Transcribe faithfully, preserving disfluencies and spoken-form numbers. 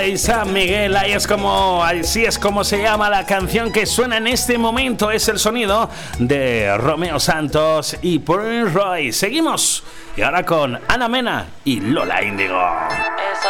y San Miguel. Ahí es como, así es como se llama la canción que suena en este momento. Es el sonido de Romeo Santos y Prince Royce. Seguimos y ahora con Ana Mena y Lola Índigo.